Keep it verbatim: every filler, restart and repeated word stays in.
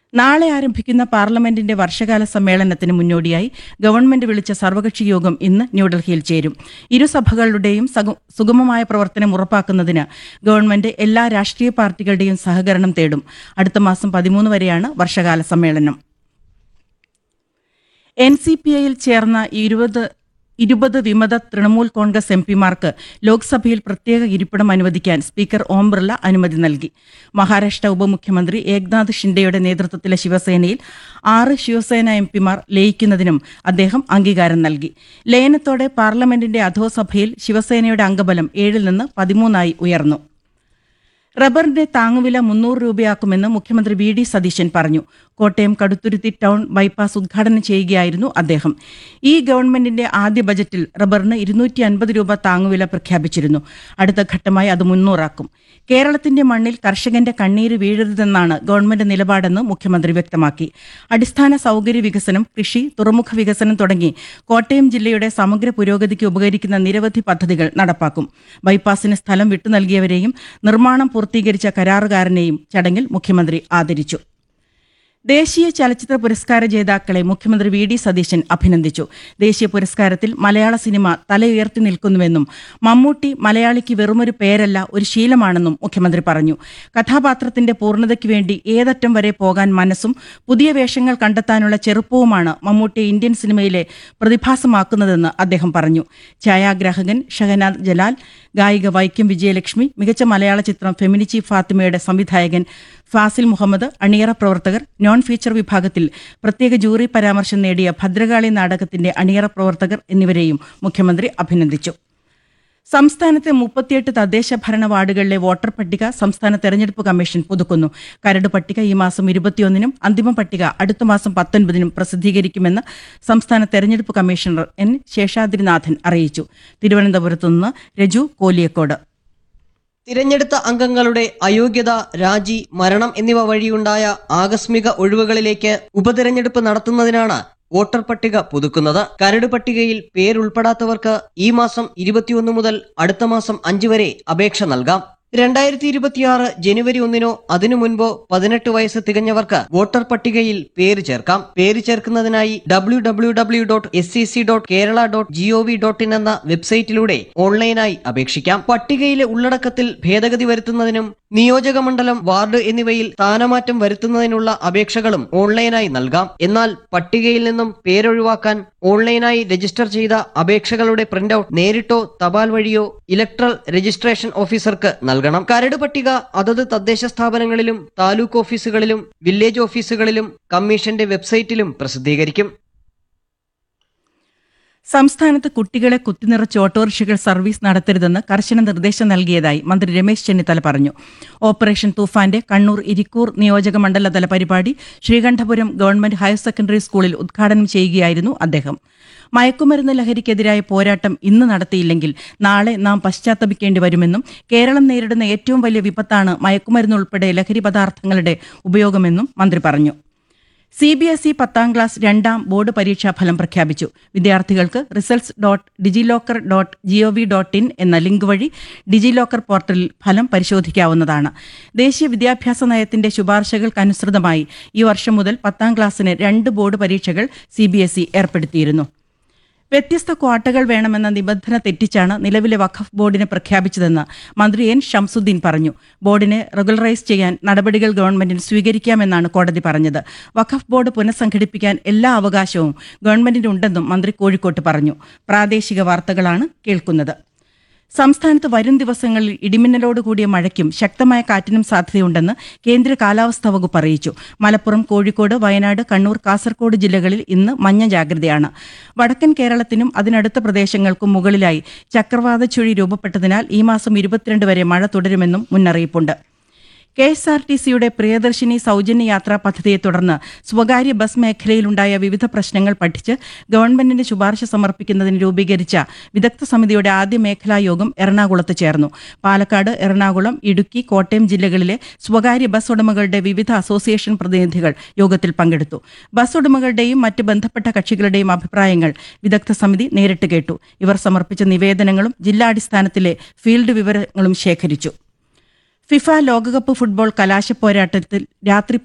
നാളെ ആരംഭിക്കുന്ന പാർലമെന്റിന്റെ വർഷകാല സമ്മേളനത്തിന് മുന്നോടിയായി ഗവൺമെന്റ് വിളിച്ച സർവകക്ഷി യോഗം ഇന്ന് ന്യൂഡൽഹിയിൽ ചേരും. ഇരുസഭകളുടെയും സുഗമമായ പ്രവർത്തനം ഉറപ്പാക്കുന്നതിന് ഗവൺമെന്റ് എല്ലാ രാഷ്ട്രീയ പാർട്ടികളുടെയും സഹകരണം തേടും. അടുത്ത മാസം പതിമൂന്ന് വരെയാണ് വർഷകാല സമ്മേളനം. എൻ സി പി ഐയിൽ ചേർന്ന ഇരുപത് ഇരുപത് വിമത തൃണമൂൽ കോൺഗ്രസ് എം പിമാർക്ക് ലോക്സഭയിൽ പ്രത്യേക ഇരിപ്പിടം അനുവദിക്കാൻ സ്പീക്കർ ഓം ബിർള അനുമതി നൽകി. മഹാരാഷ്ട്ര ഉപമുഖ്യമന്ത്രി ഏക്നാഥ് ഷിൻഡെയുടെ നേതൃത്വത്തിലെ ശിവസേനയിൽ ആറ് ശിവസേന എം പിമാർ ലയിക്കുന്നതിനും അദ്ദേഹം അംഗീകാരം നൽകി. ലയനത്തോടെ പാർലമെന്റിന്റെ അധോസഭയിൽ ശിവസേനയുടെ അംഗബലം ഏഴിൽ നിന്ന് പതിമൂന്നായി ഉയർന്നു. റബ്ബറിന്റെ താങ്ങുവില മുന്നൂറ് രൂപയാക്കുമെന്ന് മുഖ്യമന്ത്രി വി ഡി സതീശൻ പറഞ്ഞു. കോട്ടയം കടുത്തുരുത്തി ടൗൺ ബൈപ്പാസ് ഉദ്ഘാടനം ചെയ്യുകയായിരുന്നു അദ്ദേഹം. ഈ ഗവൺമെന്റിന്റെ ആദ്യ ബജറ്റിൽ റബ്ബറിന് ഇരുന്നൂറ്റി അൻപത് രൂപ താങ്ങുവില പ്രഖ്യാപിച്ചിരുന്നു. അടുത്ത ഘട്ടമായി അത് മുന്നൂറാക്കും. കേരളത്തിന്റെ മണ്ണിൽ കർഷകന്റെ കണ്ണീര് വീഴരുതെന്നാണ് ഗവൺമെന്റ് നിലപാടെന്ന് മുഖ്യമന്ത്രി വ്യക്തമാക്കി. അടിസ്ഥാന സൌകര്യ വികസനം, കൃഷി, തുറമുഖ വികസനം തുടങ്ങി കോട്ടയം ജില്ലയുടെ സമഗ്ര പുരോഗതിക്ക് ഉപകരിക്കുന്ന നിരവധി പദ്ധതികൾ നടപ്പാക്കും. ബൈപ്പാസിന് സ്ഥലം വിട്ടു നൽകിയവരെയും നിർമ്മാണം പൂർത്തീകരിച്ച കരാറുകാരനെയും ചടങ്ങിൽ മുഖ്യമന്ത്രി ആദരിച്ചു. ദേശീയ ചലച്ചിത്ര പുരസ്കാര ജേതാക്കളെ മുഖ്യമന്ത്രി വി ഡി സതീശൻ അഭിനന്ദിച്ചു. ദേശീയ പുരസ്കാരത്തിൽ മലയാള സിനിമ തലയുയർത്തി നിൽക്കുന്നുവെന്നും മമ്മൂട്ടി മലയാളിക്ക് വെറുമൊരു പേരല്ല, ഒരു ശീലമാണെന്നും മുഖ്യമന്ത്രി പറഞ്ഞു. കഥാപാത്രത്തിന്റെ പൂർണ്ണതയ്ക്ക് വേണ്ടി ഏതറ്റം വരെ പോകാൻ മനസ്സും പുതിയ വേഷങ്ങൾ കണ്ടെത്താനുള്ള ചെറുപ്പവുമാണ് മമ്മൂട്ടിയെ ഇന്ത്യൻ സിനിമയിലെ പ്രതിഭാസമാക്കുന്നതെന്ന് അദ്ദേഹം പറഞ്ഞു. ഛായാഗ്രാഹകൻ ഷഹനാദ് ജലാൽ, ഗായിക വൈക്കം വിജയലക്ഷ്മി, മികച്ച മലയാള ചിത്രം ഫെമിനിച്ചി ഫാത്തിമയുടെ സംവിധായകൻ ഫാസിൽ മുഹമ്മദ്, അണിയറ പ്രവർത്തകർ, നോൺ ഫീച്ചർ വിഭാഗത്തിൽ പ്രത്യേക ജൂറി പരാമർശം നേടിയ ഭദ്രകാളി നാടകത്തിന്റെ അണിയറ പ്രവർത്തകർ എന്നിവരെയും മുഖ്യമന്ത്രി അഭിനന്ദിച്ചു. സംസ്ഥാനത്തെ മുപ്പത്തിയെട്ട് തദ്ദേശ ഭരണ വാർഡുകളിലെ വോട്ടർ പട്ടിക സംസ്ഥാന തെരഞ്ഞെടുപ്പ് കമ്മീഷൻ പുതുക്കുന്നു. കരട് പട്ടിക ഈ മാസം ഇരുപത്തിയൊന്നിനും അന്തിമ പട്ടിക അടുത്ത മാസം പത്തൊൻപതിനും പ്രസിദ്ധീകരിക്കുമെന്ന് സംസ്ഥാന തെരഞ്ഞെടുപ്പ് കമ്മീഷണർ എൻ ശേഷാദ്രിനാഥൻ അറിയിച്ചു. തിരുവനന്തപുരത്തു നിന്ന് രജു കോലിയക്കോട്. തിരഞ്ഞെടുത്ത അംഗങ്ങളുടെ അയോഗ്യത, രാജി, മരണം എന്നിവ വഴിയുണ്ടായ ആകസ്മിക ഒഴിവുകളിലേക്ക് ഉപതെരഞ്ഞെടുപ്പ് നടത്തുന്നതിനാണ് വോട്ടർ പട്ടിക പുതുക്കുന്നത്. കരട് പട്ടികയിൽ പേരുൾപ്പെടാത്തവർക്ക് ഈ മാസം ഇരുപത്തിയൊന്ന് മുതൽ അടുത്ത മാസം അഞ്ച് വരെ അപേക്ഷ നൽകാം. രണ്ടായിരത്തി ഇരുപത്തിയാറ് ജനുവരി ഒന്നിനോ അതിനു മുൻപോ പതിനെട്ട് വയസ്സ് തികഞ്ഞവർക്ക് വോട്ടർ പട്ടികയിൽ പേര് ചേർക്കാം. പേര് ചേർക്കുന്നതിനായി W W W dot S C C dot Kerala dot G O V dot in എന്ന വെബ്സൈറ്റിലൂടെ ഓൺലൈനായി അപേക്ഷിക്കാം. പട്ടികയിലെ ഉള്ളടക്കത്തിൽ ഭേദഗതി വരുത്തുന്നതിനും നിയോജക മണ്ഡലം, വാർഡ് എന്നിവയിൽ സ്ഥാനമാറ്റം വരുത്തുന്നതിനുള്ള അപേക്ഷകളും ഓൺലൈനായി നൽകാം. എന്നാൽ പട്ടികയിൽ നിന്നും പേരൊഴിവാക്കാൻ ഓൺലൈനായി രജിസ്റ്റർ ചെയ്ത അപേക്ഷകളുടെ പ്രിന്റൌട്ട് നേരിട്ടോ തപാൽ വഴിയോ ഇലക്ട്രൽ രജിസ്ട്രേഷൻ ഓഫീസർക്ക് നൽകണം. കരട് പട്ടിക അതത് തദ്ദേശ സ്ഥാപനങ്ങളിലും താലൂക്ക് ഓഫീസുകളിലും വില്ലേജ് ഓഫീസുകളിലും കമ്മീഷന്റെ വെബ്സൈറ്റിലും പ്രസിദ്ധീകരിക്കും. സംസ്ഥാനത്ത് കുട്ടികളെ കുത്തിനിറച്ച് ഓട്ടോറിക്ഷകൾ സർവീസ് നടത്തരുതെന്ന് കർശന നിർദ്ദേശം നൽകിയതായി മന്ത്രി രമേശ് ചെന്നിത്തല പറഞ്ഞു. ഓപ്പറേഷൻ തൂഫാന്റെ കണ്ണൂർ ഇരിക്കൂർ നിയോജക മണ്ഡലതല പരിപാടി ശ്രീകണ്ഠപുരം ഗവൺമെന്റ് ഹയർ സെക്കൻഡറി സ്കൂളിൽ ഉദ്ഘാടനം ചെയ്യുകയായിരുന്നു അദ്ദേഹം. മയക്കുമരുന്ന് ലഹരിക്കെതിരായ പോരാട്ടം ഇന്ന് നടത്തിയില്ലെങ്കിൽ നാളെ നാം പശ്ചാത്തപിക്കേണ്ടി വരുമെന്നും കേരളം നേരിടുന്ന ഏറ്റവും വലിയ വിപത്താണ് മയക്കുമരുന്ന് ഉൾപ്പെടെ ലഹരി പദാർത്ഥങ്ങളുടെ ഉപയോഗമെന്നും മന്ത്രി പറഞ്ഞു. സി ബി എസ് ഇ പത്താം ക്ലാസ് രണ്ടാം ബോർഡ് പരീക്ഷാ ഫലം പ്രഖ്യാപിച്ചു. വിദ്യാർത്ഥികൾക്ക് results dot DigiLocker dot G O V dot in എന്ന ലിങ്ക് വഴി ഡിജിലോക്കർ പോർട്ടലിൽ ഫലം പരിശോധിക്കാവുന്നതാണ്. ദേശീയ വിദ്യാഭ്യാസ നയത്തിന്റെ ശുപാർശകൾക്കനുസൃതമായി ഈ വർഷം മുതൽ പത്താം ക്ലാസ്സിന് രണ്ട് ബോർഡ് പരീക്ഷകൾ സി ബി എസ് ഇ ഏർപ്പെടുത്തിയിരുന്നു. വ്യത്യസ്ത ക്വാട്ടകൾ വേണമെന്ന നിബന്ധന തെറ്റിച്ചാണ് നിലവിലെ വഖഫ് ബോർഡിനെ പ്രഖ്യാപിച്ചതെന്ന് മന്ത്രി എൻ ഷംസുദ്ദീൻ പറഞ്ഞു. ബോർഡിനെ റെഗുലറൈസ് ചെയ്യാൻ നടപടികൾ ഗവൺമെന്റിന് സ്വീകരിക്കാമെന്നാണ് കോടതി പറഞ്ഞത്. വഖഫ് ബോർഡ് പുനഃസംഘടിപ്പിക്കാൻ എല്ലാ അവകാശവും ഗവൺമെന്റിനുണ്ടെന്നും മന്ത്രി കോഴിക്കോട്ട് പറഞ്ഞു. പ്രാദേശിക വാർത്തകളാണ് കേൾക്കുന്നത്. സംസ്ഥാനത്ത് വരും ദിവസങ്ങളിൽ ഇടിമിന്നലോട് കൂടിയ മഴയ്ക്കും ശക്തമായ കാറ്റിനും സാധ്യതയുണ്ടെന്ന് കേന്ദ്ര കാലാവസ്ഥാ വകുപ്പ് അറിയിച്ചു. മലപ്പുറം, കോഴിക്കോട്, വയനാട്, കണ്ണൂർ, കാസർഗോഡ് ജില്ലകളിൽ ഇന്ന് മഞ്ഞ ജാഗ്രതയാണ്. വടക്കൻ കേരളത്തിനും അതിനടുത്ത പ്രദേശങ്ങൾക്കും മുകളിലായി ചക്രവാത ചുഴി രൂപപ്പെട്ടതിനാൽ ഈ മാസം ഇരുപത്തിരണ്ട് വരെ മഴ തുടരുമെന്നും മുന്നറിയിപ്പുണ്ട്. കെ എസ് ആർ ടി സിയുടെ പ്രിയദർശിനി സൌജന്യ യാത്രാ പദ്ധതിയെ തുടർന്ന് സ്വകാര്യ ബസ് മേഖലയിലുണ്ടായ വിവിധ പ്രശ്നങ്ങൾ പഠിച്ച് ഗവൺമെന്റിന് ശുപാർശ സമർപ്പിക്കുന്നതിന് രൂപീകരിച്ച വിദഗ്ധ സമിതിയുടെ ആദ്യ മേഖലാ യോഗം എറണാകുളത്ത് ചേർന്നു. പാലക്കാട്, എറണാകുളം, ഇടുക്കി, കോട്ടയം ജില്ലകളിലെ സ്വകാര്യ ബസ് ഉടമകളുടെ വിവിധ അസോസിയേഷൻ പ്രതിനിധികൾ യോഗത്തിൽ പങ്കെടുത്തു. ബസ് ഉടമകളുടെയും മറ്റ് ബന്ധപ്പെട്ട കക്ഷികളുടെയും അഭിപ്രായങ്ങൾ വിദഗ്ധ സമിതി നേരിട്ട് കേട്ടു. ഇവർ സമർപ്പിച്ച നിവേദനങ്ങളും ജില്ലാടിസ്ഥാനത്തിലെ ഫീൽഡ് വിവരങ്ങളും ശേഖരിച്ചു. ഫിഫ ലോകകപ്പ് ഫുട്ബോൾ കലാശപ്പോരാട്ടത്തിൽ രാത്രി